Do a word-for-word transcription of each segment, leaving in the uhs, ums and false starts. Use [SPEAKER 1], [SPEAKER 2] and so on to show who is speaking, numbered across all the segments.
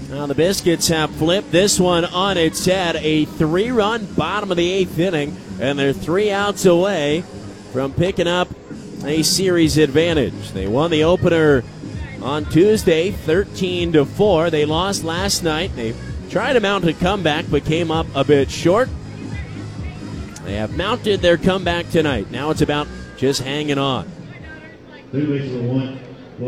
[SPEAKER 1] Now the Biscuits have flipped this one on its head. A three-run bottom of the eighth inning, and they're three outs away from picking up a series advantage. They won the opener on Tuesday, thirteen to four. They lost last night. They tried to mount a comeback, but came up a bit short. They have mounted their comeback tonight. Now it's about just hanging on.
[SPEAKER 2] One,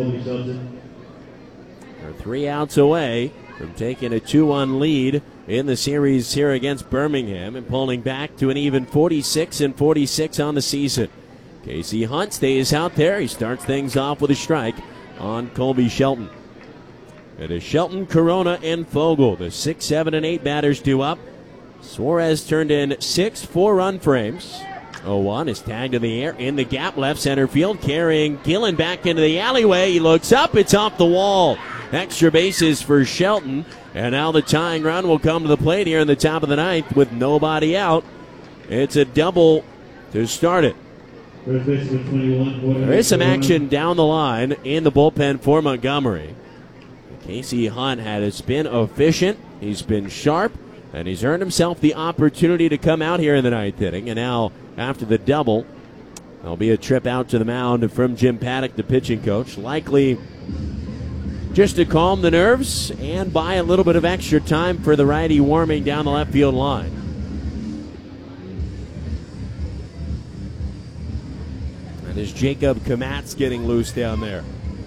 [SPEAKER 1] They're three outs away from taking a two one lead in the series here against Birmingham and pulling back to an even forty-six and forty-six on the season. Casey Hunt stays out there. He starts things off with a strike on Colby Shelton. It is Shelton, Corona, and Fogle. The six, seven, and eight batters due up. Suarez turned in six four-run frames. oh one is tagged in the air in the gap left center field, carrying Gillen back into the alleyway. He looks up. It's off the wall. Extra bases for Shelton. And now the tying run will come to the plate here in the top of the ninth with nobody out. It's a double to start it. There is some action down the line in the bullpen for Montgomery. Casey Hunt has been efficient. He's been sharp. And he's earned himself the opportunity to come out here in the ninth inning. And now, after the double, there'll be a trip out to the mound from Jim Paddock, the pitching coach. Likely just to calm the nerves and buy a little bit of extra time for the righty warming down the left field line. And is Jacob Kamatz getting loose down there.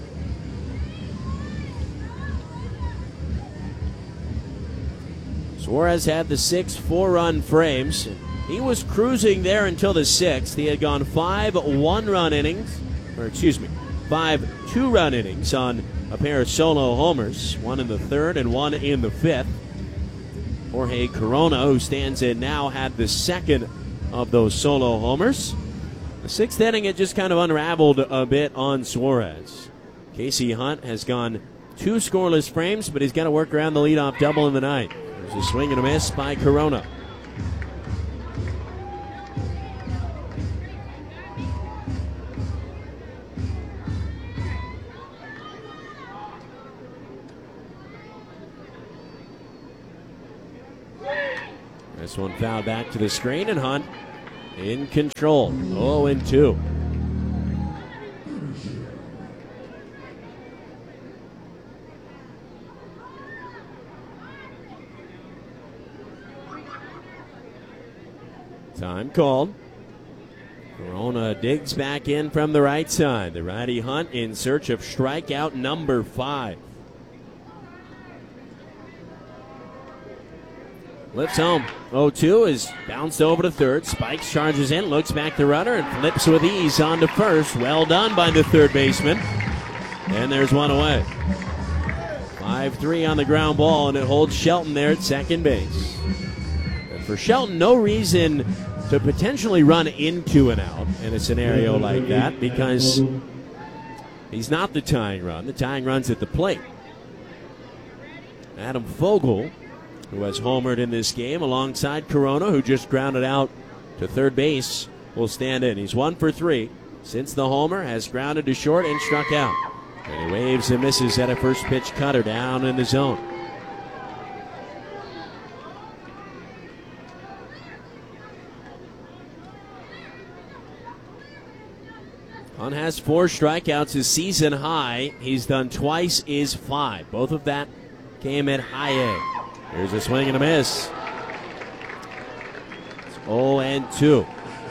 [SPEAKER 1] Suarez had the six four-run frames. He was cruising there until the sixth. He had gone five one-run innings, or excuse me, five two-run innings on a pair of solo homers, one in the third and one in the fifth. Jorge Corona, who stands in now, had the second of those solo homers. The sixth inning, it just kind of unraveled a bit on Suarez. Casey Hunt has gone two scoreless frames, but he's got to work around the leadoff double in the ninth. There's a swing and a miss by Corona. This one fouled back to the screen, and Hunt in control. oh and two. Time called. Corona digs back in from the right side. The righty Hunt in search of strikeout number five. Lifts home. oh two is bounced over to third. Spikes, charges in, looks back the runner, and flips with ease on to first. Well done by the third baseman. And there's one away. five three on the ground ball, and it holds Shelton there at second base. And for Shelton, no reason to potentially run into an out in a scenario like that because he's not the tying run. The tying run's at the plate. Adam Fogle, who has homered in this game alongside Corona, who just grounded out to third base, will stand in. He's one for three since the homer, has grounded to short and struck out. And he waves and misses at a first pitch cutter down in the zone. Hunt has four strikeouts, his season high. He's done twice is five. Both of that came at high A. Here's a swing and a miss. It's oh and two.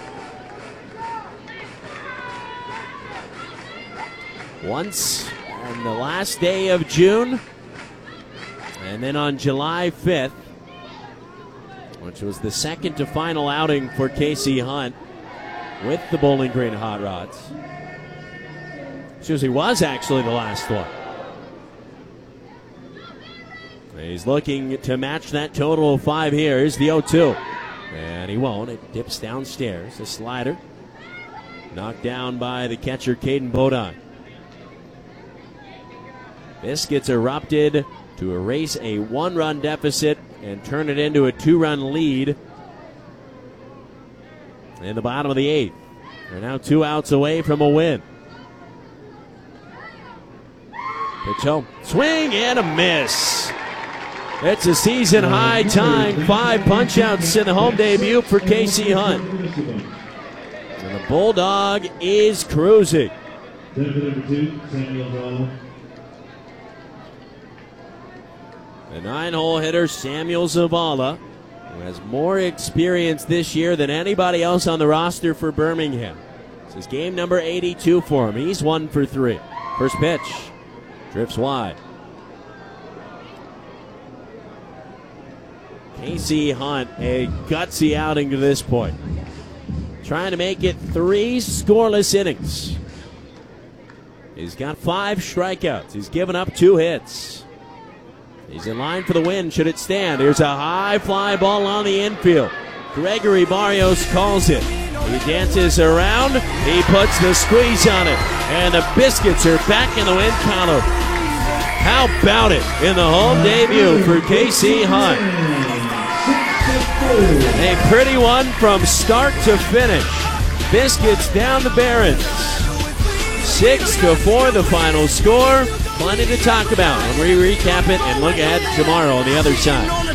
[SPEAKER 1] Once on the last day of June, and then on July fifth, which was the second to final outing for Casey Hunt with the Bowling Green Hot Rods. Excuse me, was actually the last one. He's looking to match that total of five here. Here's the oh two. And he won't. It dips downstairs. A slider. Knocked down by the catcher, Caden Bodine. Biscuits erupted to erase a one-run deficit and turn it into a two-run lead in the bottom of the eighth. They're now two outs away from a win. Pitch home. Swing and a miss. It's a season-high time. Five punch-outs in the home debut for Casey Hunt. And the Bulldog is cruising.
[SPEAKER 2] Number two, Samuel Zavala.
[SPEAKER 1] The nine-hole hitter, Samuel Zavala, who has more experience this year than anybody else on the roster for Birmingham. This is game number eighty-two for him. He's one for three. First pitch drifts wide. Casey Hunt, a gutsy outing to this point. Trying to make it three scoreless innings. He's got five strikeouts. He's given up two hits. He's in line for the win, should it stand. Here's a high fly ball on the infield. Gregory Barrios calls it. He dances around. He puts the squeeze on it. And the Biscuits are back in the win column. How about it in the home debut for Casey Hunt? A pretty one from start to finish. Biscuits down the Barons. Six to four the final score. Plenty to talk about when we recap it and look ahead tomorrow on the other side.